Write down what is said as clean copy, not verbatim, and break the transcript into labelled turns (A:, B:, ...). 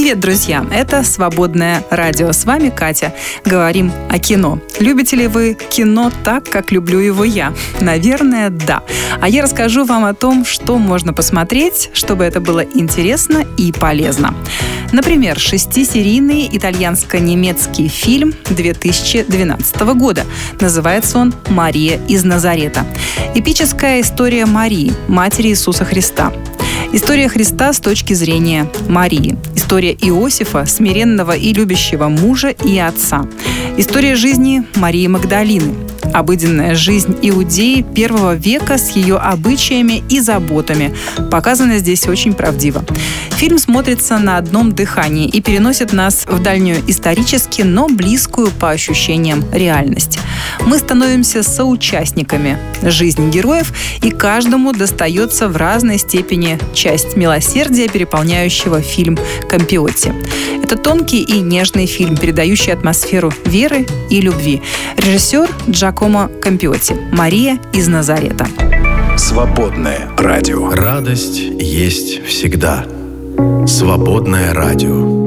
A: Привет, друзья! Это «Свободное радио». С вами Катя. Говорим о кино. Любите ли вы кино так, как люблю его я? Наверное, да. А я расскажу вам о том, что можно посмотреть, чтобы это было интересно и полезно. Например, 6-серийный итальянско-немецкий фильм 2012 года. Называется он «Мария из Назарета». Эпическая история Марии, матери Иисуса Христа. История Христа с точки зрения Марии. История Иосифа, смиренного и любящего мужа и отца. История жизни Марии Магдалины. Обыденная жизнь Иудеи первого века с ее обычаями и заботами. Показано здесь очень правдиво. Фильм смотрится на одном дыхании и переносит нас в дальнюю исторически, но близкую по ощущениям реальность. Мы становимся соучастниками жизни героев, и каждому достается в разной степени часть милосердия, переполняющего фильм «Компиоти». Это тонкий и нежный фильм, передающий атмосферу веры и любви. Режиссер Джакомо Компиоти. «Мария из Назарета».
B: Свободное радио.
C: Радость есть всегда. Свободное радио.